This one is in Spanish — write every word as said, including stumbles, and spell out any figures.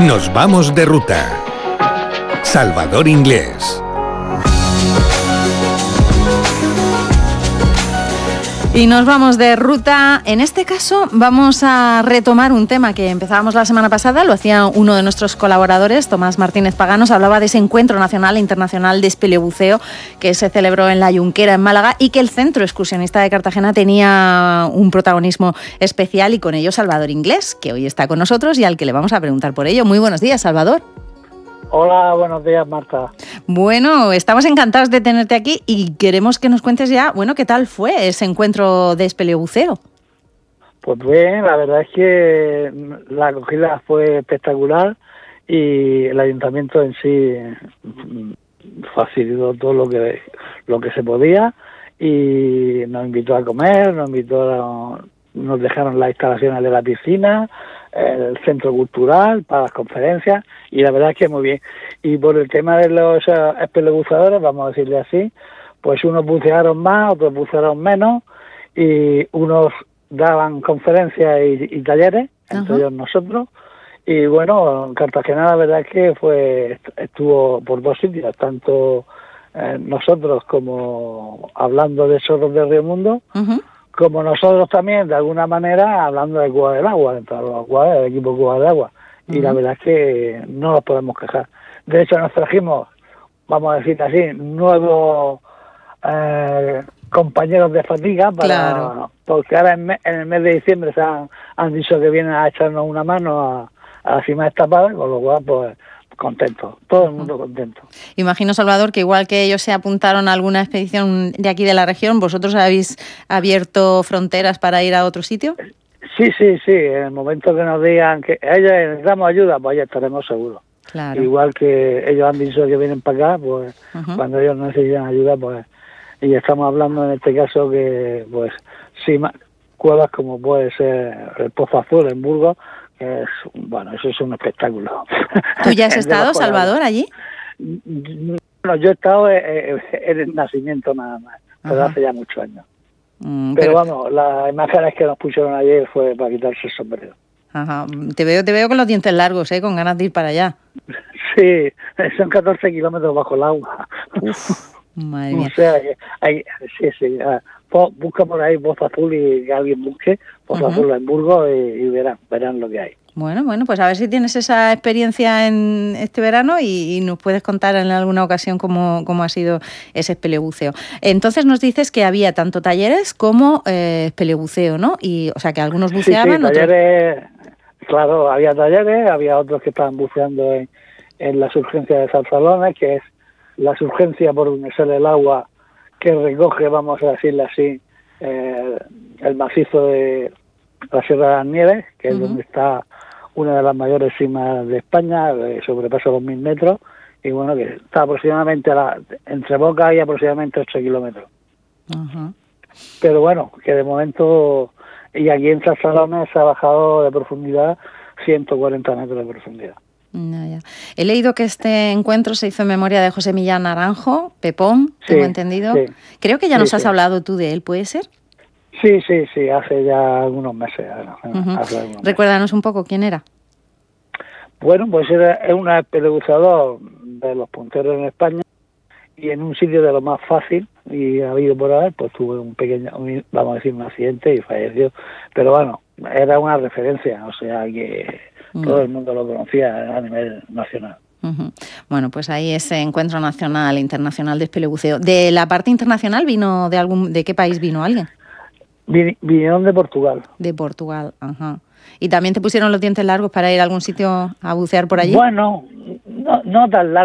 Nos vamos de ruta. Salvador Inglés. Y nos vamos de ruta. En este caso vamos a retomar un tema que empezábamos la semana pasada. Lo hacía uno de nuestros colaboradores, Tomás Martínez Paganos. Hablaba de ese encuentro nacional e internacional de espeleobuceo que se celebró en la Junquera, en Málaga, y que el Centro Excursionista de Cartagena tenía un protagonismo especial, y con ello Salvador Inglés, que hoy está con nosotros y al que le vamos a preguntar por ello. Muy buenos días, Salvador. Hola, buenos días, Marta. Bueno, estamos encantados de tenerte aquí y queremos que nos cuentes ya, bueno, ¿qué tal fue ese encuentro de espeleobuceo? Pues bien, la verdad es que la acogida fue espectacular y el ayuntamiento en sí facilitó todo lo que lo que se podía y nos invitó a comer, nos invitó a, nos dejaron las instalaciones de la piscina, el centro cultural para las conferencias, y la verdad es que muy bien. Y por el tema de los uh, espelebuzadores, vamos a decirle así, pues unos bucearon más, otros bucearon menos, y unos daban conferencias y, y talleres, entre ellos nosotros, y bueno, Cartagena la verdad es que fue estuvo por dos sitios, tanto eh, nosotros como hablando de Zorros de Río Mundo, uh-huh. como nosotros también, de alguna manera, hablando de Cuba del Agua, dentro de los jugadores del equipo Cuba del Agua. Y uh-huh. la verdad es que no nos podemos quejar. De hecho, nos trajimos, vamos a decir así, nuevos eh, compañeros de fatiga, para claro. porque ahora en, me, en el mes de diciembre se han, han dicho que vienen a echarnos una mano a, a la cima estapada, con lo cual, pues, contento, todo el mundo contento. Imagino, Salvador, que igual que ellos se apuntaron a alguna expedición de aquí de la región, ¿vosotros habéis abierto fronteras para ir a otro sitio? Sí, sí, sí, en el momento que nos digan que ellos necesitamos ayuda, pues ya estaremos seguros. Claro. Igual que ellos han dicho que vienen para acá, pues uh-huh. cuando ellos necesitan ayuda, pues, y estamos hablando en este caso que, pues, sí, cuevas como puede ser el Pozo Azul en Burgos, es, bueno, eso es un espectáculo. ¿Tú ya has estado, Salvador, allí? Bueno, yo he estado en, en el nacimiento nada más, pero Ajá. hace ya muchos años. Mm, pero, pero vamos, las imágenes que nos pusieron ayer fue para quitarse el sombrero. Ajá. Te veo, te veo con los dientes largos, ¿eh? Con ganas de ir para allá. Sí, son catorce kilómetros bajo el agua. Uf, madre mía. O sea, hay, sí, sí. Busca por ahí Pozo Azul y que alguien busque Pozo uh-huh. Azul en Burgos y, y verán, verán lo que hay. Bueno, bueno, pues a ver si tienes esa experiencia en este verano y, y nos puedes contar en alguna ocasión cómo, cómo ha sido ese espelebuceo. Entonces nos dices que había tanto talleres como eh, espelebuceo, ¿no? Y, o sea, que algunos buceaban, sí, sí, talleres, otros... Claro, había talleres, había otros que estaban buceando en, en la surgencia de Zarzalones, que es la surgencia por donde sale el agua que recoge, vamos a decirle así, eh, el macizo de la Sierra de las Nieves, que es uh-huh. donde está una de las mayores cimas de España, que sobrepasa los mil metros, y bueno, que está aproximadamente, a la, entre Boca hay aproximadamente ocho kilómetros. Uh-huh. Pero bueno, que de momento, y aquí en Zarzalones se ha bajado de profundidad ciento cuarenta metros de profundidad. No, ya. He leído que este encuentro se hizo en memoria de José Millán Naranjo, Pepón, tengo sí, entendido. Sí. Creo que ya nos sí, has sí. hablado tú de él, ¿puede ser? Sí, sí, sí, hace ya algunos meses. Uh-huh. Hace algunos Recuérdanos meses. un poco quién era. Bueno, pues era, es un espelebuzador de los punteros en España y en un sitio de lo más fácil, y ha habido por ahí, pues tuvo un pequeño, un, vamos a decir, un accidente y falleció. Pero bueno, era una referencia, o sea que uh-huh. todo el mundo lo conocía a nivel nacional. Uh-huh. Bueno, pues ahí ese encuentro nacional, internacional de espelebuceo. ¿De la parte internacional vino de algún, de qué país vino alguien? Vinieron de Portugal. De Portugal, ajá. ¿Y también te pusieron los dientes largos para ir a algún sitio a bucear por allí? Bueno, no, no tan largos.